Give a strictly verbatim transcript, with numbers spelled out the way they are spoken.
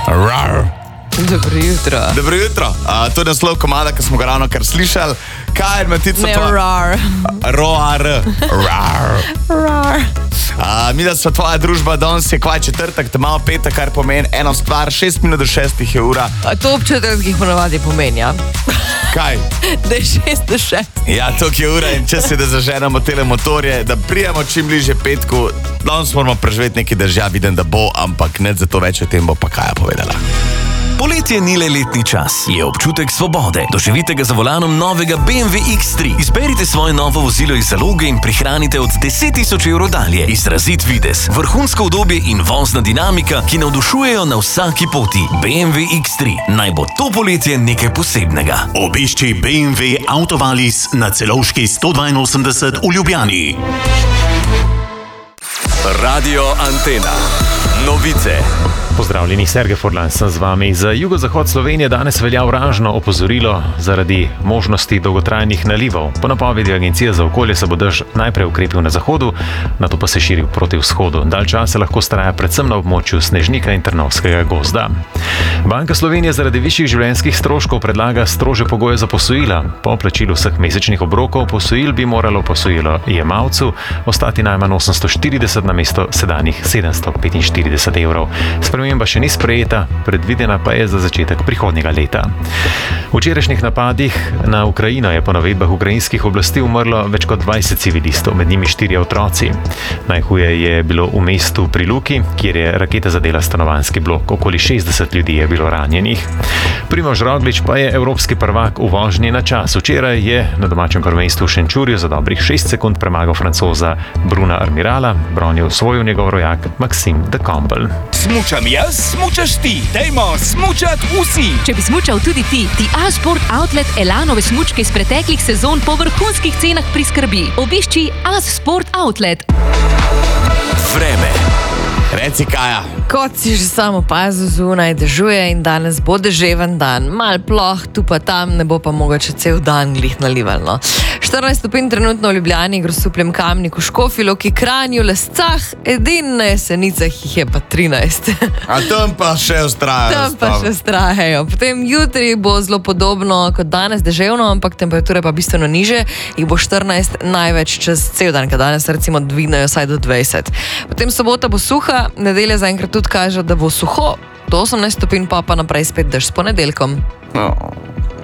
Rar. Dobro jutro. Dobro jutro. Uh, to je naslov komada, ki smo ga ravno kar slišali. Kaj je Matica? Ne, tva... rar. Roar. Rar. Rar. Uh, mi, da smo tvoja družba, danes je kvaj četrtek, te malo petek, kar pomeni eno stvar, šest minut do šestih je ura. A to ob četrtkih ponovadi pomeni, ja? Kaj? Da je šest do šest. Ja, toliko je ura in čas je, da zaženemo tele motorje, da prijemo čim bliže petku. Danes moramo preživeti neki držav, vidim, da bo, ampak ne za to več o tem bo pa Kaja povedala. Poletje ni le letni čas, je občutek svobode. Doživite ga za volanom novega B M W X tri. Izberite svoje novo vozilo iz zaloge in prihranite od deset tisoč evrov dalje. Izrazit videz, vrhunsko udobje in vozna dinamika, ki navdušujejo na vsaki poti. B M W X tri. Naj bo to poletje nekaj posebnega. Obišči B M W Autovalis na Celovški sto dvainosemdeset v Ljubljani. Radio Antena. Novice. Pozdravljeni, Sergej Furlan sem z vami. Za jugozahod Slovenije danes velja oranžno opozorilo zaradi možnosti dolgotrajnih nalivov. Po napovedi Agencije za okolje se bo dež najprej ukrepil na zahodu, nato pa se širil proti vzhodu. Dalj časa lahko traja predvsem na območju Snežnika in Trnovskega gozda. Banka Slovenije zaradi višjih življenjskih stroškov predlaga strože pogoje za posojila. Po plačilu vseh mesečnih obrokov posojil bi moralo posojilo jemalcu ostati najmanj osemsto štirideset namesto sedanjih sedemsto petinštirideset evrov. Sprememba še ni sprejeta, predvidena pa je za začetek prihodnjega leta. V včerajšnjih napadih na Ukrajino je po navedbah ukrajinskih oblasti umrlo več kot dvajset civilistov, med njimi štirje otroci. Najhuje je bilo v mestu pri Luki, kjer je raketa zadela stanovanjski blok. Okoli šestdeset ljudi je bilo ranjenih. Primož Roglič pa je evropski prvak v vožnji na čas. Včeraj je na domačem prvenstvu v Šenčurju za dobrih šest sekund premagal Francoza Bruna Armirala, bron je osvojil njegov rojak Maxime de Combel. Smučam jaz, smučaš ti, dajmo smučat vsi. Če bi smučal tudi ti, ti A-Sport Outlet Elanove smučke iz preteklih sezon po vrhunskih cenah priskrbi. Obišči A-Sport Outlet. Vreme. Reci, Kaja. Kot si že samo opazil, zunaj dežuje in danes bo deževen dan. Mal ploh, tu pa tam, ne bo pa mogoče cel dan glih nalivalno. štirinajst stopinj trenutno v Ljubljani, Grosupljem, Kamniku, Škofji Loki, Kranju, Lescah, edino na Jesenicah jih je pa trinajst. A tam pa še ustrajajo. Tam pa še ustrajajo. Potem jutri bo zelo podobno kot danes, deževno, ampak temperature pa bistveno niže. Jih bo štirinajst največ čez cel dan, kad danes recimo dvignejo vsaj do dvajset. Potem sobota bo suha, nedelja zaenkrat tudi kaže, da bo suho, do osemnajst stopinj, pa pa naprej spet dež s ponedeljkom. No.